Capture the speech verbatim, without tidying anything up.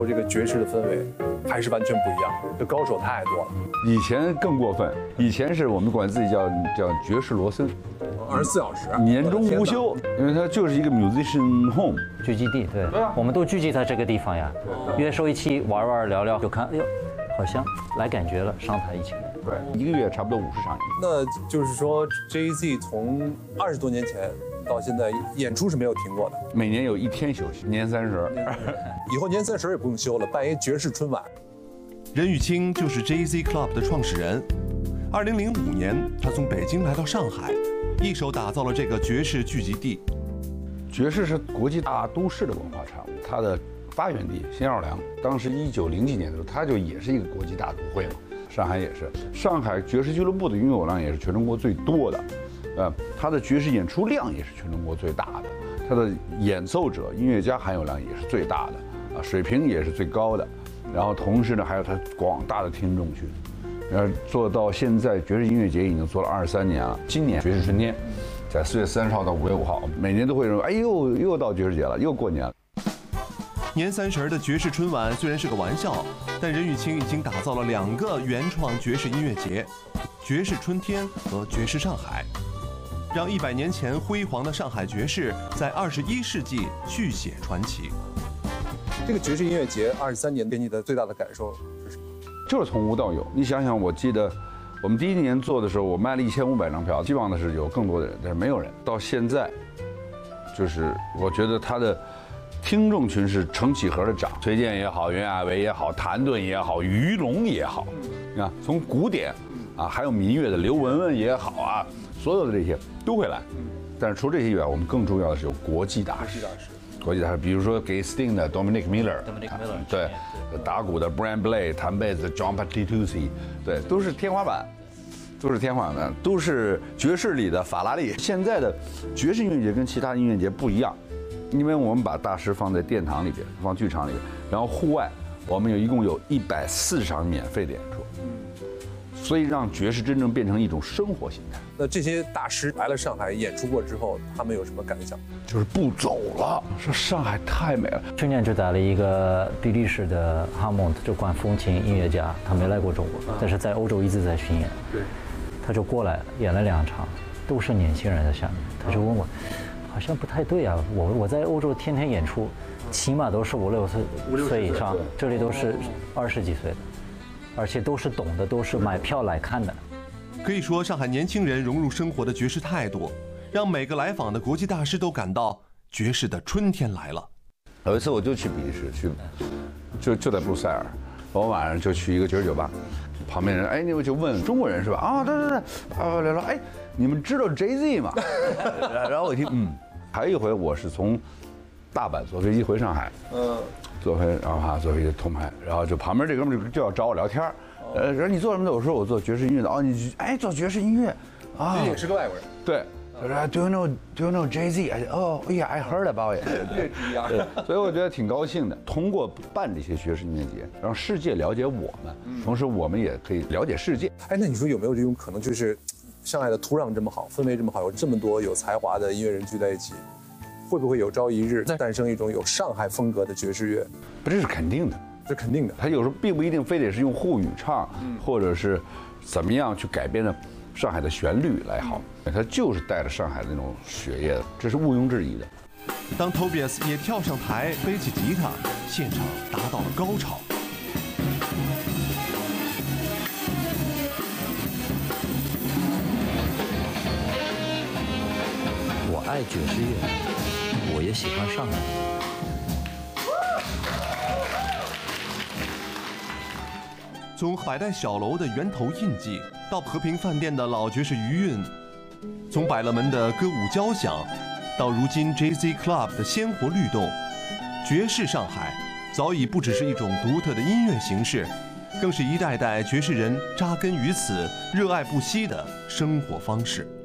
这个爵士的氛围还是完全不一样，这高手太多了。 以前更过分，以前是我们管自己叫叫爵士罗森， 二十四小时， 年中无休，因为它就是一个 musician home 聚集地，对，我们都聚集在这个地方呀，约收一期玩玩聊聊，就看，哎呦，好像来感觉了，上台一起。 对，一个月差不多五十场。 那就是说 ，J Z 从二十多年前到现在演出是没有停过的， 每年有一天休息，年三十。 以后年三十也不用休了，办一爵士春晚。 任玉清就是 J Z Club 的创始人。二零零五年，他从北京来到上海，一手打造了这个爵士聚集地。 爵士是国际大都市的文化产物，它的发源地新奥尔良，当时一九零几年的时候，它就也是一个国际大都会嘛。上海也是，上海爵士俱乐部的拥有量也是全中国最多的，呃，它的爵士演出量也是全中国最大的，它的演奏者、音乐家含有量也是最大的，啊，水平也是最高的，然后同时呢，还有它广大的听众群，然后做到现在，爵士音乐节已经做了二十三年了。今年爵士春天，在四月三十号到五月五号，每年都会认为，哎呦，又到爵士节了，又过年了。 年三十的爵士春晚虽然是个玩笑，但任玉清已经打造了两个原创爵士音乐节：爵士春天和爵士上海，让一百年前辉煌的上海爵士在二十一世纪续写传奇。 这个爵士音乐节二十三年给你的最大的感受是什么？ 就是从无到有。你想想，我记得我们第一年做的时候，我卖了一千五百张票，希望的是有更多的人，但是没有人。到现在，就是我觉得他的听众群是成几何的涨，崔健也好，袁娅维也好，谭盾也好，于龙也好，你看从古典啊，还有民乐的刘雯雯也好啊，所有的这些都会来。但是除了这些以外，我们更重要的是有国际大师，国际大师，比如说给 Sting 的 Dominic Miller，Dominic Miller， 对，打鼓的 Brian Blade， 弹贝斯的 John Patitucci， 对，都是天花板。都是天花板，都是爵士里的法拉利。现在的爵士音乐节跟其他音乐节不一样，因为我们把大师放在殿堂里边，放剧场里边，然后户外我们有一共有一百四十场免费的演出，所以让爵士真正变成一种生活形态。 那这些大师来了上海演出过之后，他们有什么感想？ 就是不走了，说上海太美了。 去年就带了一个比利时的哈蒙特，就管风琴音乐家，他没来过中国，但是在欧洲一直在巡演。 对。 他就过来了，演了两场，都是年轻人在下面。他就问我，好像不太对啊，我我在欧洲天天演出，起码都是五六岁岁以上，这里都是二十几岁的，而且都是懂的，都是买票来看的。 可以说，上海年轻人融入生活的爵士态度，让每个来访的国际大师都感到爵士的春天来了。 有一次我就去比利时，去就就在布鲁塞尔，我晚上就去一个爵士酒吧。旁边人，哎，你们就问中国人是吧？啊，对对对，啊，聊聊，哎，你们知道 J Z 吗？然后我一听，嗯，还有一回我是从大阪坐飞机回上海，嗯，坐飞，然后哈坐飞机通拍，然后就旁边这哥们就就要找我聊天，呃，说你做什么的？我说我做爵士音乐的。哦，你哎做爵士音乐，啊， 也是个外国人， 对。他说 Do you know Do you know J Z？ 哦，哎呀 I heard about it。 对，不一样。 所以我觉得挺高兴的。通过办这些爵士音乐节，让世界了解我们，同时我们也可以了解世界。 哎，那你说有没有这种可能，就是上海的土壤这么好，氛围这么好，有这么多有才华的音乐人聚在一起，会不会有朝一日诞生一种有上海风格的爵士乐？ 不，这是肯定的， 这肯定的。 他有时候并不一定非得是用沪语唱，或者是怎么样去改编的上海的旋律来好，他就是带着上海的那种血液的，这是毋庸置疑的。 当 Tobias 也跳上台，背起吉他，现场达到了高潮。 我爱爵士乐，我也喜欢上海。 从百代小楼的源头印记，到和平饭店的老爵士余韵，从百乐门的歌舞交响，到如今 J Z Club 的鲜活律动，爵士上海早已不只是一种独特的音乐形式，更是一代代爵士人扎根于此、热爱不息的生活方式。